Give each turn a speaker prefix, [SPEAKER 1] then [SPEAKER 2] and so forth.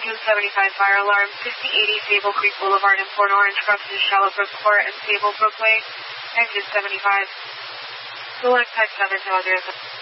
[SPEAKER 1] Engine 75 fire alarm, 5080 Sable Creek Boulevard in Port Orange, crossing Shallow Brook Court and Sable Brook Way. Engine 75. Select type 7 to address.